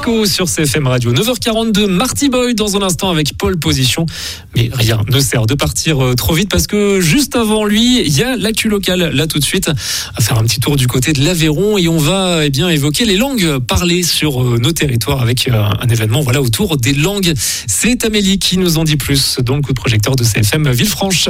Disco sur CFM Radio. 9h42, Marty Boy dans un instant avec Pole Position. Mais rien ne sert de partir trop vite parce que juste avant lui, il y a l'actu locale. Là tout de suite, à faire un petit tour du côté de l'Aveyron et on va évoquer les langues parlées sur nos territoires avec un événement autour des langues. C'est Amélie qui nous en dit plus dans le coup de projecteur de CFM Villefranche.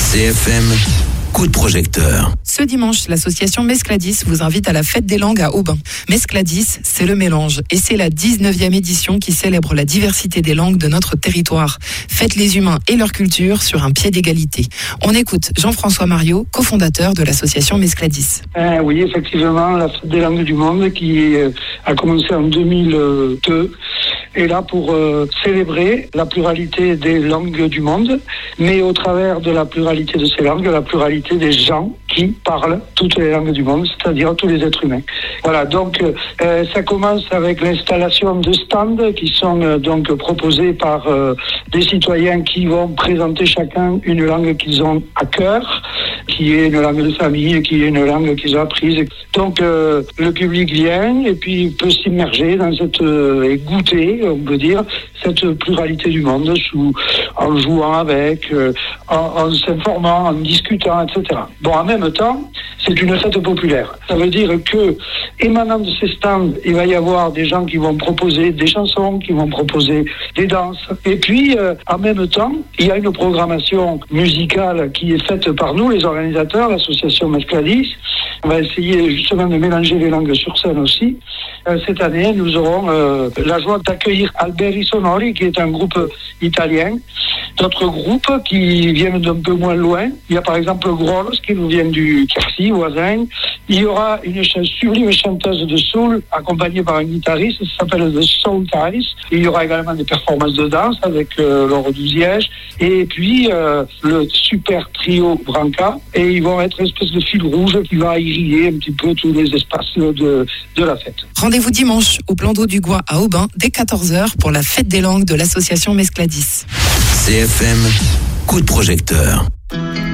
CFM coup de projecteur. Ce dimanche, l'association Mescladis vous invite à la fête des langues à Aubin. Mescladis, c'est le mélange et c'est la 19e édition qui célèbre la diversité des langues de notre territoire. Faites les humains et leur culture sur un pied d'égalité. On écoute Jean-François Mariot, cofondateur de l'association Mescladis. Oui, effectivement, la fête des langues du monde qui a commencé en 2002 est là pour célébrer la pluralité des langues du monde, mais au travers de la pluralité de ces langues, la pluralité des gens qui parlent toutes les langues du monde, c'est-à-dire tous les êtres humains. Voilà, donc ça commence avec l'installation de stands qui sont donc proposés par des citoyens qui vont présenter chacun une langue qu'ils ont à cœur, qui est une langue de famille, qui est une langue qu'ils ont apprise. Donc le public vient et puis peut s'immerger dans cette et goûter, on peut dire, cette pluralité du monde en jouant avec, en s'informant, en discutant, etc. Bon, en même temps, c'est une fête populaire. Ça veut dire que, émanant de ces stands, il va y avoir des gens qui vont proposer des chansons, qui vont proposer des danses. Et puis, en même temps, il y a une programmation musicale qui est faite par nous, les organisateurs, l'association Mescladis. On va essayer justement de mélanger les langues sur scène aussi. Cette année, nous aurons la joie d'accueillir Alberi Sonori, qui est un groupe italien. D'autres groupes qui viennent d'un peu moins loin. Il y a par exemple Grolos qui nous vient du Quercy, voisin. Il y aura une sublime chanteuse de soul accompagnée par un guitariste, ça s'appelle The Soul Ties. Il y aura également des performances de danse avec Laure Douziège. Et puis le super trio Branca. Et ils vont être une espèce de fil rouge qui va irriguer un petit peu tous les espaces de la fête. Rendez-vous dimanche au plan d'eau du Gois à Aubin dès 14h pour la fête des langues de l'association Mescladis. CFM coup de projecteur.